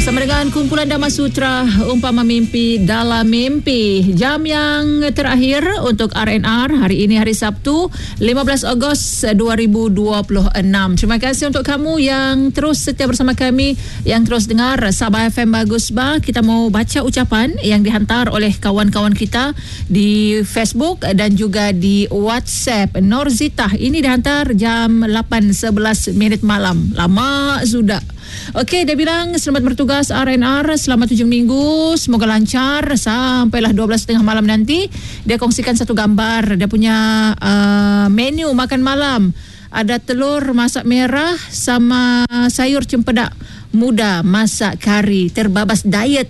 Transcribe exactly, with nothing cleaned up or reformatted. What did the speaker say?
Bersama dengan kumpulan Dhamma Sutra Umpama Mimpi Dalam Mimpi. Jam yang terakhir untuk R N R hari ini, hari Sabtu lima belas Ogos dua ribu dua puluh enam. Terima kasih untuk kamu yang terus setia bersama kami, yang terus dengar Sabah F M Bagus Bah. Kita mau baca ucapan yang dihantar oleh kawan-kawan kita di Facebook dan juga di WhatsApp. Norzitah, ini dihantar jam lapan sebelas minit malam. Lama sudah. Okey, dia bilang selamat bertugas R N R, selamat tujuh minggu, semoga lancar sampailah dua belas tiga puluh malam nanti. Dia kongsikan satu gambar, dia punya uh, menu makan malam. Ada telur masak merah sama sayur cempedak muda masak kari. Terbabas diet